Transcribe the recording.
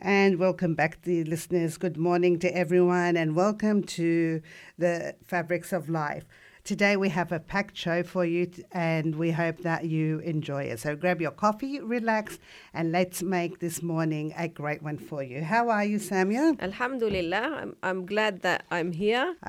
And welcome back, dear listeners. Good morning to everyone, and welcome to the Fabrics of Life. Today we have a packed show for you, and we hope that you enjoy it. So grab your coffee, relax, and let's make this morning a great one for you. How are you, Samia? Alhamdulillah, I'm glad that I'm here.